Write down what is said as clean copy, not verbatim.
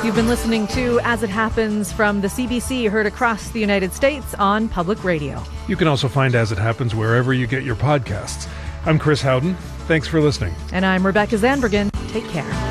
You've been listening to As It Happens from the CBC, heard across the United States on public radio. You can also find As It Happens wherever you get your podcasts. I'm Chris Howden. Thanks for listening. And I'm Rebecca Zandbergen. Take care.